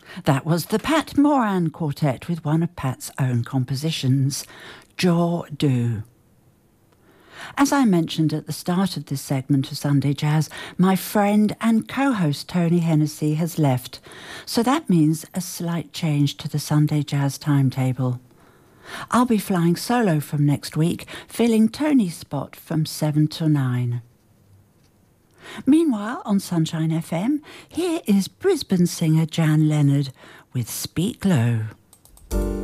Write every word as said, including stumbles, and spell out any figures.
That was the Pat Moran Quartet with one of Pat's own compositions, Jaw Do. As I mentioned at the start of this segment of Sunday Jazz, my friend and co-host Tony Hennessy has left, so that means a slight change to the Sunday Jazz timetable. I'll be flying solo from next week, filling Tony's spot from seven to nine. Meanwhile, on Sunshine F M, here is Brisbane singer Jan Leonard with Speak Low.